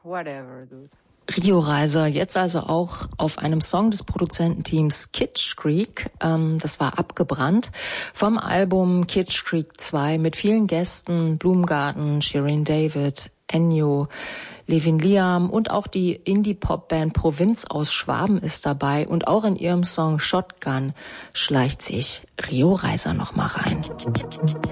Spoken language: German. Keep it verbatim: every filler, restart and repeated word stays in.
whatever, dude. Rio Reiser, jetzt also auch auf einem Song des Produzententeams Kitsch Creek. Ähm, das war Abgebrannt vom Album Kitsch Creek zwei mit vielen Gästen, Blumengarten, Shirin David, Ennio, Levin Liam und auch die Indie-Pop-Band Provinz aus Schwaben ist dabei. Und auch in ihrem Song Shotgun schleicht sich Rio Reiser noch mal rein.